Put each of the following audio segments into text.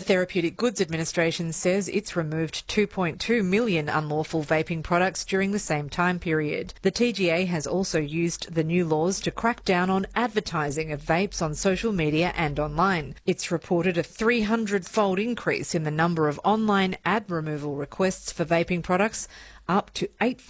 The Therapeutic Goods Administration says it's removed 2.2 million unlawful vaping products during the same time period. The TGA has also used the new laws to crack down on advertising of vapes on social media and online. It's reported a 300-fold increase in the number of online ad removal requests for vaping products, up to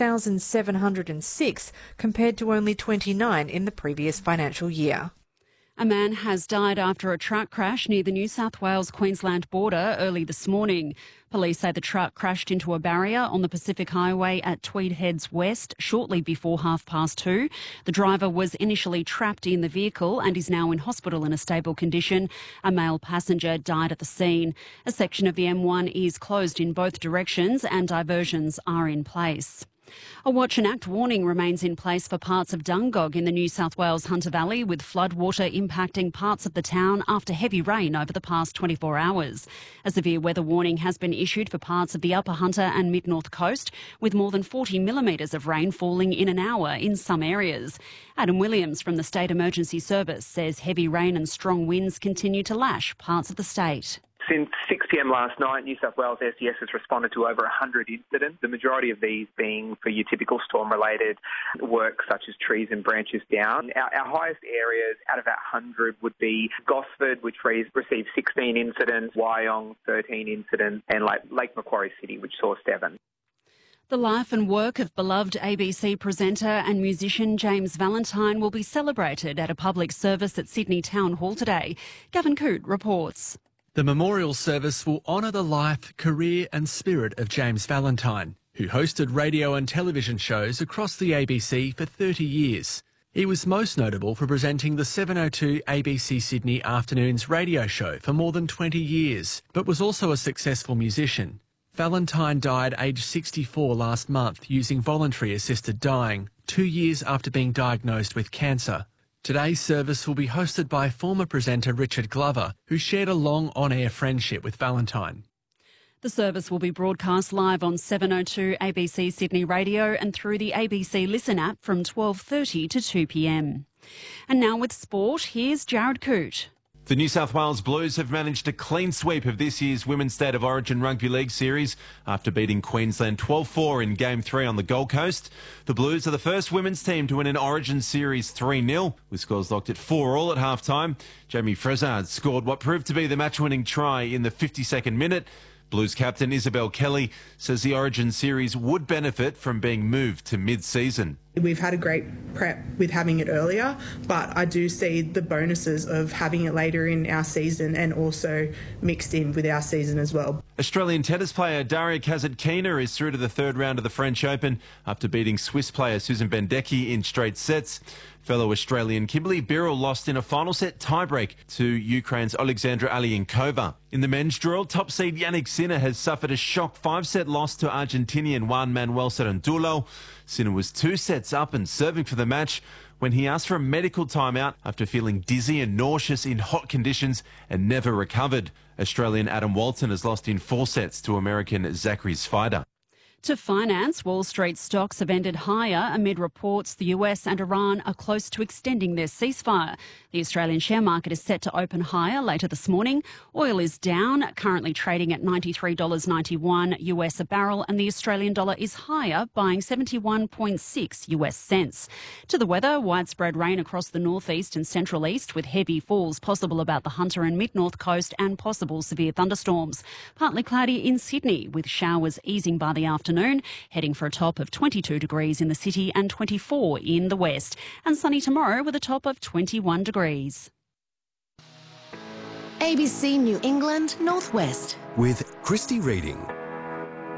8,706 compared to only 29 in the previous financial year. A man has died after a truck crash near the New South Wales-Queensland border early this morning. Police say the truck crashed into a barrier on the Pacific Highway at Tweed Heads West shortly before 2:30. The driver was initially trapped in the vehicle and is now in hospital in a stable condition. A male passenger died at the scene. A section of the M1 is closed in both directions and diversions are in place. A watch and act warning remains in place for parts of Dungog in the New South Wales Hunter Valley, with floodwater impacting parts of the town after heavy rain over the past 24 hours. A severe weather warning has been issued for parts of the Upper Hunter and Mid-North Coast, with more than 40 millimetres of rain falling in an hour in some areas. Adam Williams from the State Emergency Service says heavy rain and strong winds continue to lash parts of the state. Since 6 p.m. last night, New South Wales SES has responded to over 100 incidents, the majority of these being for your typical storm-related work such as trees and branches down. Our highest areas out of that 100 would be Gosford, which received 16 incidents, Wyong 13 incidents, and Lake Macquarie City, which saw 7. The life and work of beloved ABC presenter and musician James Valentine will be celebrated at a public service at Sydney Town Hall today. Gavin Coote reports. The memorial service will honour the life, career and spirit of James Valentine, who hosted radio and television shows across the ABC for 30 years. He was most notable for presenting the 7:02 ABC Sydney Afternoons radio show for more than 20 years, but was also a successful musician. Valentine died aged 64 last month using voluntary assisted dying, 2 years after being diagnosed with cancer. Today's service will be hosted by former presenter Richard Glover, who shared a long on-air friendship with Valentine. The service will be broadcast live on 7:02 ABC Sydney Radio and through the ABC Listen app from 12:30 to 2 p.m. And now with sport, here's Jared Coote. The New South Wales Blues have managed a clean sweep of this year's Women's State of Origin Rugby League series after beating Queensland 12-4 in Game 3 on the Gold Coast. The Blues are the first women's team to win an Origin series 3-0, with scores locked at 4-4 at half-time. Jamie Frezard scored what proved to be the match-winning try in the 52nd minute. Blues captain Isabel Kelly says the Origin series would benefit from being moved to mid-season. We've had a great prep with having it earlier, but I do see the bonuses of having it later in our season and also mixed in with our season as well. Australian tennis player Daria Kasatkina is through to the third round of the French Open after beating Swiss player Susan Bendecki in straight sets. Fellow Australian Kimberly Birrell lost in a final set tiebreak to Ukraine's Alexandra Alienkova. In the men's draw, top seed Yannick Sinner has suffered a shock 5-set loss to Argentinian Juan Manuel Cerantulo. Sinner was 2 sets up and serving for the match when he asked for a medical timeout after feeling dizzy and nauseous in hot conditions and never recovered. Australian Adam Walton has lost in 4 sets to American Zachary Svider. To finance, Wall Street stocks have ended higher amid reports the US and Iran are close to extending their ceasefire. The Australian share market is set to open higher later this morning. Oil is down, currently trading at $93.91 US a barrel, and the Australian dollar is higher, buying 71.6 US cents. To the weather, widespread rain across the northeast and central east, with heavy falls possible about the Hunter and Mid-North Coast and possible severe thunderstorms. Partly cloudy in Sydney, with showers easing by the afternoon, heading for a top of 22 degrees in the city and 24 in the west. And sunny tomorrow with a top of 21 degrees. ABC New England Northwest. With Christy Reading.